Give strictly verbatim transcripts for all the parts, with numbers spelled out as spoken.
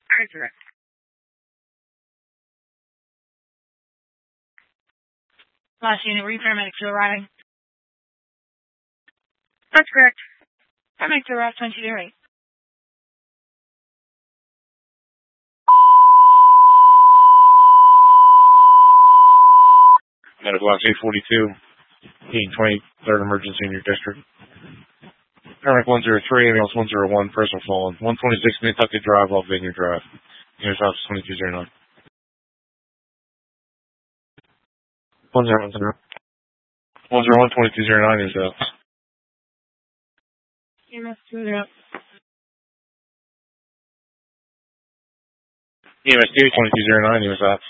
Accurate. Last unit, were you paramedics still arriving? That's correct. Paramedics arrived twenty-two to eight. Medical Box eight forty-two, Heating twenty-third Emergency in your district. Paramedic one zero three, ambulance one zero one, personal fallen. one twenty-six Nantucket Drive, off Vineyard Drive. Unit's office twenty-two oh nine. one zero one zero. one zero one, twenty-two oh nine is out. E M S two zero. E M S two, twenty-two oh nine, is out.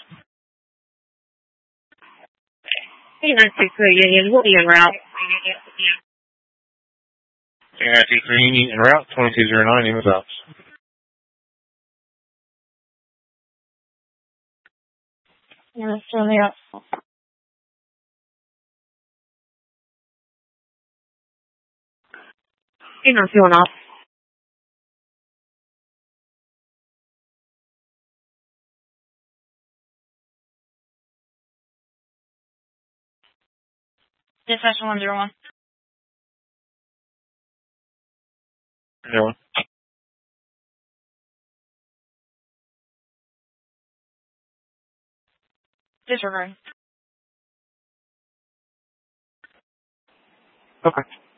eight nine six three Union, we'll be en route. eight nine six three Union, en route, twenty-two oh nine, is out. E M S two on the up. eight nine two one off. Dispatch one zero one. zero one. Disregard. Okay.